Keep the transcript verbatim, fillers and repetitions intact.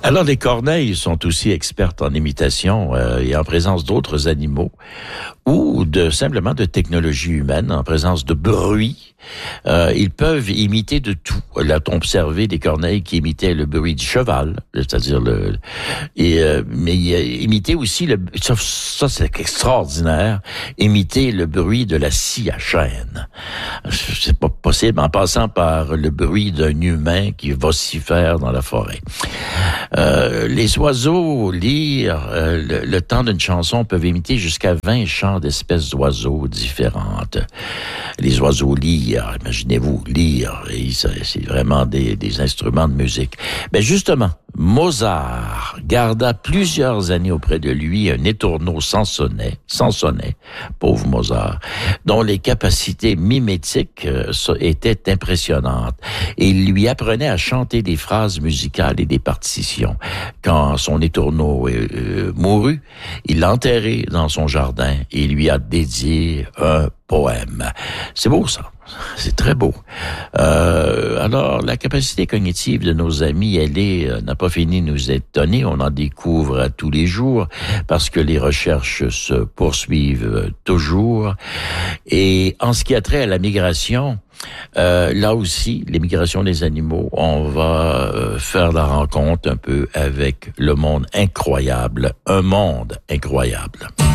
Alors, les corneilles sont aussi expertes en imitation euh, et en présence d'autres animaux ou de simplement de technologie humaine, en présence de bruit. Euh, ils peuvent imiter de tout. Là, on observé des corneilles qui imitaient le bruit du cheval, c'est-à-dire le... Et, euh, mais euh, imiter aussi le... Ça, ça, c'est extraordinaire. Imiter le bruit de la scie à chaîne. C'est pas possible en passant par le bruit d'un humain qui vocifère dans la forêt. Euh, les oiseaux lire euh, le, le temps d'une chanson peuvent imiter jusqu'à vingt chants d'espèces d'oiseaux différentes. Les oiseaux lire, imaginez-vous, lire, et ça, c'est vraiment des, des instruments de musique. Ben justement, Mozart garda plusieurs années auprès de lui un étourneau sans sonnet, sans sonnet, pauvre Mozart, dont les capacités mimétiques euh, étaient impressionnantes. Et il lui apprenait à chanter des phrases musicales et des partitions. Quand son étourneau euh, euh, mourut, il l'a enterré dans son jardin et lui a dédié un poème. C'est beau, ça. C'est très beau. Euh, alors, la capacité cognitive de nos amis, elle est, euh, n'a pas fini de nous étonner. On en découvre à tous les jours parce que les recherches se poursuivent toujours. Et en ce qui a trait à la migration, Euh, là aussi, l'émigration des animaux, on va euh, faire la rencontre un peu avec le monde incroyable, un monde incroyable.